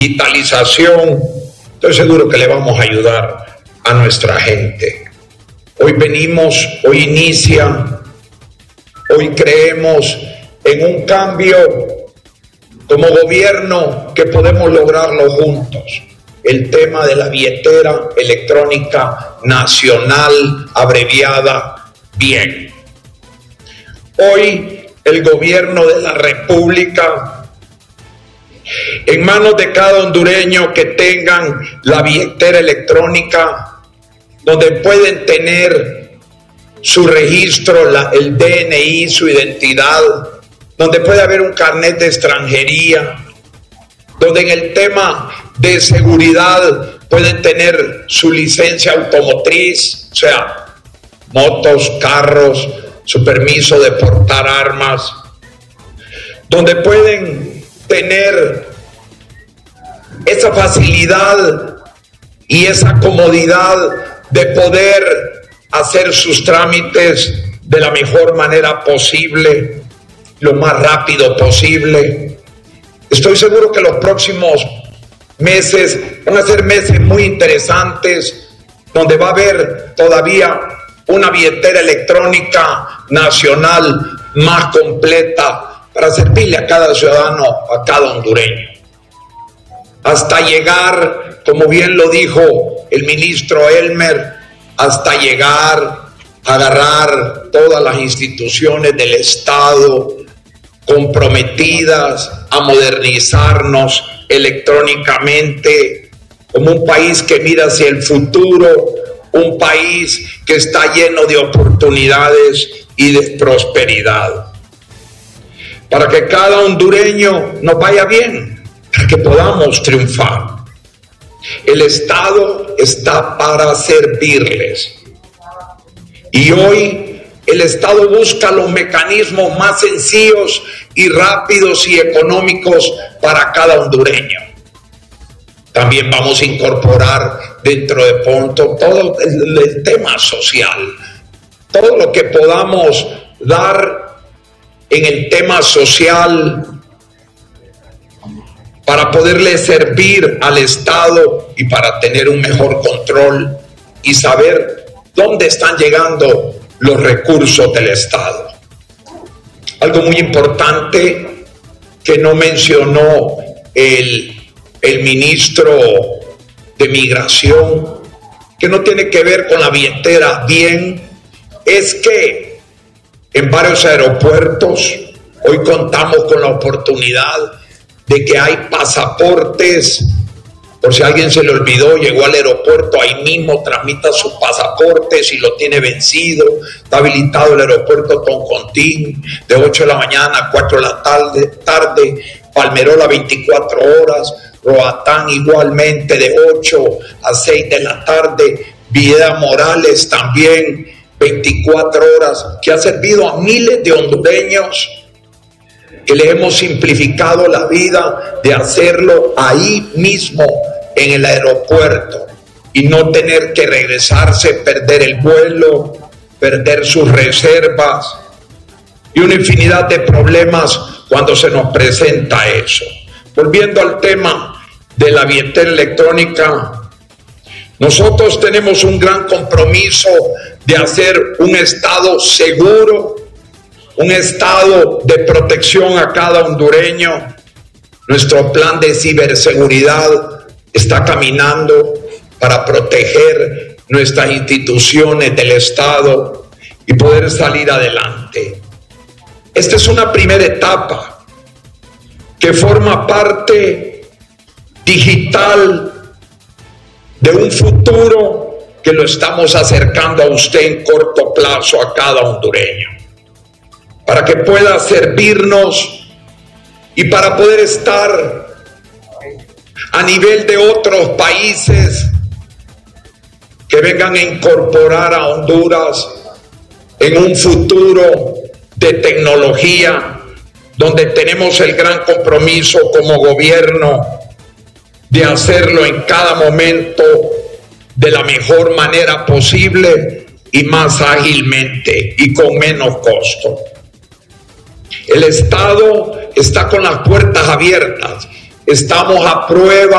digitalización, estoy seguro que le vamos a ayudar a nuestra gente. Hoy creemos en un cambio como gobierno que podemos lograrlo juntos. El tema de la billetera electrónica nacional, abreviada BIEN. Hoy el gobierno de la República, en manos de cada hondureño que tengan la billetera electrónica, donde pueden tener su registro, el DNI, su identidad, donde puede haber un carnet de extranjería, donde en el tema de seguridad pueden tener su licencia automotriz, o sea, motos, carros, su permiso de portar armas, donde pueden tener esa facilidad y esa comodidad de poder hacer sus trámites de la mejor manera posible, lo más rápido posible. Estoy seguro que los próximos meses van a ser meses muy interesantes, donde va a haber todavía una billetera electrónica nacional más completa para servirle a cada ciudadano, a cada hondureño. Hasta llegar, como bien lo dijo el ministro Elmer, hasta llegar a agarrar todas las instituciones del Estado comprometidas a modernizarnos electrónicamente como un país que mira hacia el futuro, un país que está lleno de oportunidades y de prosperidad. Para que cada hondureño nos vaya bien, para que podamos triunfar. El Estado está para servirles. Y hoy el Estado busca los mecanismos más sencillos y rápidos y económicos para cada hondureño. También vamos a incorporar dentro de pronto todo el tema social, todo lo que podamos dar en el tema social para poderle servir al Estado y para tener un mejor control y saber dónde están llegando los recursos del Estado. Algo muy importante que no mencionó el ministro de Migración, que no tiene que ver con la billetera BIEN, es que en varios aeropuertos hoy contamos con la oportunidad de que hay pasaportes. Por si a alguien se le olvidó, llegó al aeropuerto, ahí mismo tramita su pasaporte si lo tiene vencido. Está habilitado el aeropuerto Toncontín de 8 de la mañana a 4 de la tarde, Palmerola 24 horas, Roatán igualmente de 8 a 6 de la tarde, Vida Morales también 24 horas, que ha servido a miles de hondureños que le hemos simplificado la vida de hacerlo ahí mismo en el aeropuerto y no tener que regresarse, perder el vuelo, perder sus reservas y una infinidad de problemas cuando se nos presenta eso. Volviendo al tema de la billetera electrónica, nosotros tenemos un gran compromiso de hacer un Estado seguro, un Estado de protección a cada hondureño. Nuestro plan de ciberseguridad está caminando para proteger nuestras instituciones del Estado y poder salir adelante. Esta es una primera etapa que forma parte digital de un futuro que lo estamos acercando a usted en corto plazo a cada hondureño, para que pueda servirnos y para poder estar a nivel de otros países que vengan a incorporar a Honduras en un futuro de tecnología, donde tenemos el gran compromiso como gobierno de hacerlo en cada momento de la mejor manera posible y más ágilmente y con menos costo. El Estado está con las puertas abiertas. Estamos a prueba